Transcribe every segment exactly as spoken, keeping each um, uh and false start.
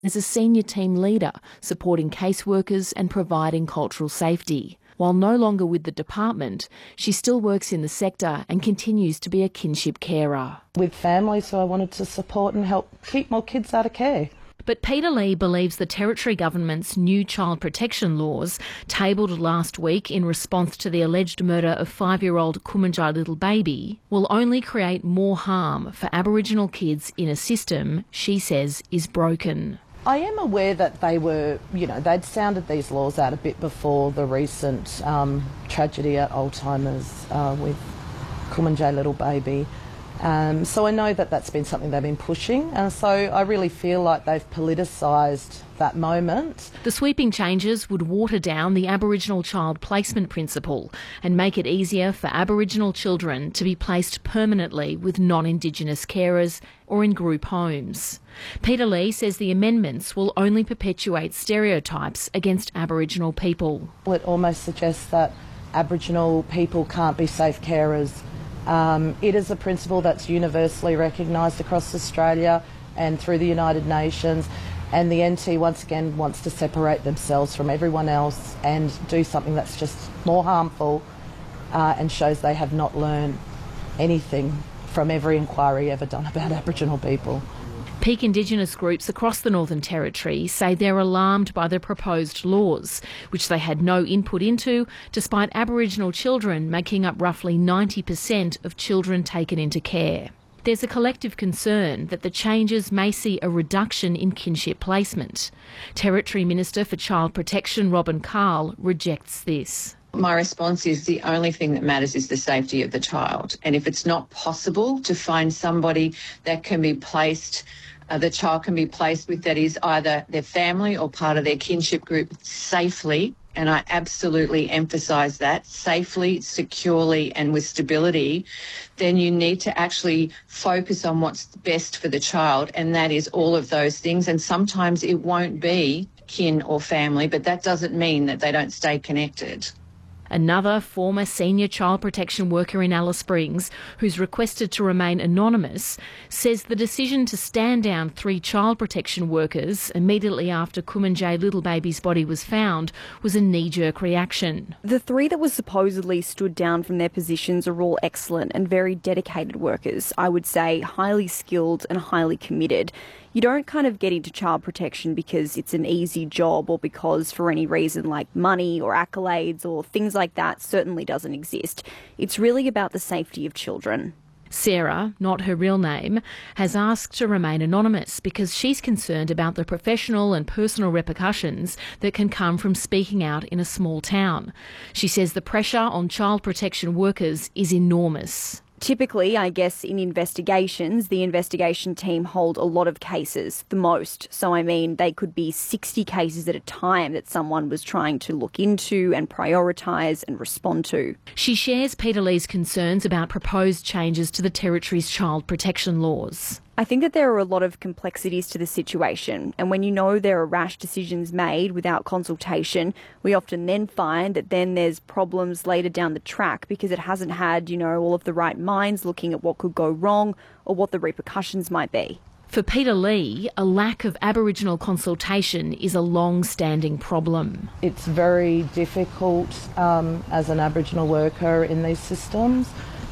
as a senior team leader, supporting caseworkers and providing cultural safety. While no longer with the department, she still works in the sector and continues to be a kinship carer. With families who I wanted to support and help keep more kids out of care. But Peter Lee believes the Territory Government's new child protection laws, tabled last week in response to the alleged murder of five-year-old Kumanjai Little Baby, will only create more harm for Aboriginal kids in a system she says is broken. I am aware that they were, you know, they'd sounded these laws out a bit before the recent um, tragedy at Oldtimers uh, with Kumanjai Little Baby. Um, so I know that that's been something they've been pushing, and so I really feel like they've politicised that moment. The sweeping changes would water down the Aboriginal child placement principle and make it easier for Aboriginal children to be placed permanently with non-Indigenous carers or in group homes. Peter Lee says the amendments will only perpetuate stereotypes against Aboriginal people. It almost suggests that Aboriginal people can't be safe carers. Um, it is a principle that's universally recognised across Australia and through the United Nations, and the N T once again wants to separate themselves from everyone else and do something that's just more harmful uh, and shows they have not learned anything from every inquiry ever done about Aboriginal people. Peak Indigenous groups across the Northern Territory say they're alarmed by the proposed laws, which they had no input into, despite Aboriginal children making up roughly ninety percent of children taken into care. There's a collective concern that the changes may see a reduction in kinship placement. Territory Minister for Child Protection Robin Carl rejects this. My response is the only thing that matters is the safety of the child. And if it's not possible to find somebody that can be placed, uh, the child can be placed with that is either their family or part of their kinship group safely, and I absolutely emphasise that, safely, securely and with stability, then you need to actually focus on what's best for the child, and that is all of those things. And sometimes it won't be kin or family, but that doesn't mean that they don't stay connected. Another former senior child protection worker in Alice Springs, who's requested to remain anonymous, says the decision to stand down three child protection workers immediately after Kumanjai Little Baby's body was found was a knee-jerk reaction. The three that were supposedly stood down from their positions are all excellent and very dedicated workers. I would say highly skilled and highly committed. You don't kind of get into child protection because it's an easy job or because for any reason like money or accolades or things like that certainly doesn't exist. It's really about the safety of children. Sarah, not her real name, has asked to remain anonymous because she's concerned about the professional and personal repercussions that can come from speaking out in a small town. She says the pressure on child protection workers is enormous. Typically, I guess, in investigations, the investigation team hold a lot of cases, the most. So, I mean, they could be sixty cases at a time that someone was trying to look into and prioritise and respond to. She shares Peter Lee's concerns about proposed changes to the Territory's child protection laws. I think that there are a lot of complexities to the situation, and when you know there are rash decisions made without consultation, we often then find that then there's problems later down the track because it hasn't had, you know, all of the right minds looking at what could go wrong or what the repercussions might be. For Peter Lee, a lack of Aboriginal consultation is a long-standing problem. It's very difficult um, as an Aboriginal worker in these systems.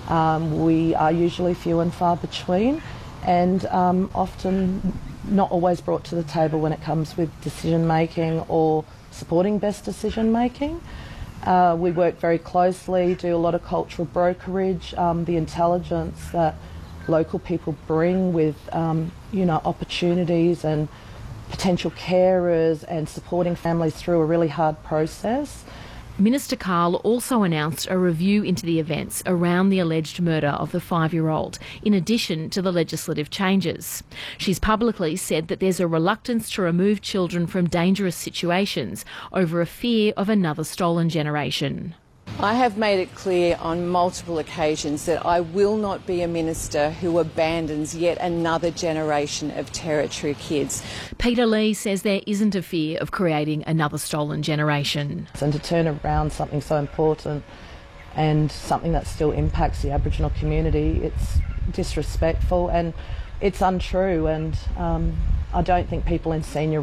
Um, we are usually few and far between, and um, often not always brought to the table when it comes with decision making or supporting best decision making. Uh, we work very closely, do a lot of cultural brokerage, um, the intelligence that local people bring with um, you know, opportunities and potential carers and supporting families through a really hard process. Minister Carl also announced a review into the events around the alleged murder of the five-year-old, in addition to the legislative changes. She's publicly said that there's a reluctance to remove children from dangerous situations over a fear of another stolen generation. I have made it clear on multiple occasions that I will not be a minister who abandons yet another generation of Territory kids. Peter Lee says there isn't a fear of creating another stolen generation. And to turn around something so important and something that still impacts the Aboriginal community, it's disrespectful and it's untrue, and um, I don't think people in senior